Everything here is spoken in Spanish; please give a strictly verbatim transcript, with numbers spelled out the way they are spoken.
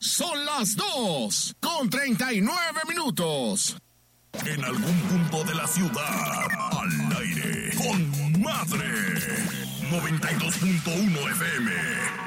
Son las dos con treinta y nueve minutos. En algún punto de la ciudad, al aire, con Madre. noventa y dos punto uno F M.